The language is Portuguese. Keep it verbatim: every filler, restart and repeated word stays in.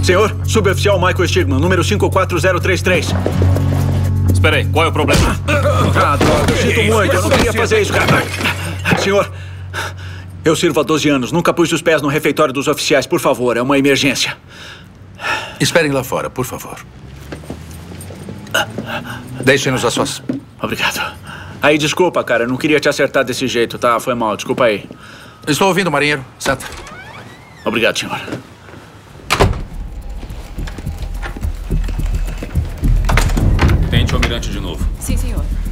Senhor, suboficial Michael Stigman, número cinco quatro zero três três. Espera aí, qual é o problema? Ah, droga, eu sinto muito, eu não queria fazer isso, cara. Senhor, eu sirvo há doze anos, nunca pus os pés no refeitório dos oficiais, por favor, é uma emergência. Esperem lá fora, por favor. Deixem-nos a sós. Obrigado. Aí, desculpa, cara, eu não queria te acertar desse jeito, tá? Foi mal, desculpa aí. Estou ouvindo, marinheiro. Senta. Obrigado, senhor. Tente o almirante de novo. Sim, senhor.